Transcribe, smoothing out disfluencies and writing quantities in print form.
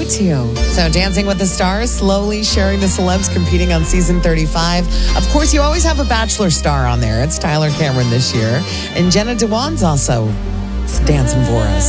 too. So Dancing with the Stars, slowly sharing the celebs competing on season 35. Of course, you always have a Bachelor star on there. It's Tyler Cameron this year. And Jenna Dewan's also dancing for us.